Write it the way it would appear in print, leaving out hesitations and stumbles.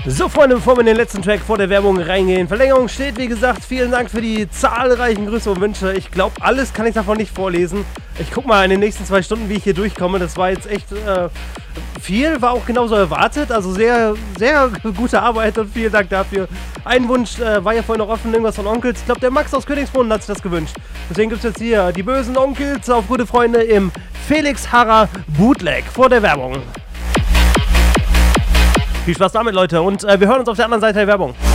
So, Freunde, bevor wir in den letzten Track vor der Werbung reingehen, Verlängerung steht, wie gesagt, vielen Dank für die zahlreichen Grüße und Wünsche. Ich glaube, alles kann ich davon nicht vorlesen. Ich guck mal in den nächsten 2 Stunden, wie ich hier durchkomme. Das war jetzt echt viel, war auch genauso erwartet. Also sehr, sehr gute Arbeit und vielen Dank dafür. Ein Wunsch war ja vorhin noch offen, irgendwas von Onkels. Ich glaube, der Max aus Königsbrunn hat sich das gewünscht. Deswegen gibt es jetzt hier die bösen Onkels auf gute Freunde im Felix Harrer Bootleg vor der Werbung. Viel Spaß damit, Leute, und wir hören uns auf der anderen Seite der Werbung.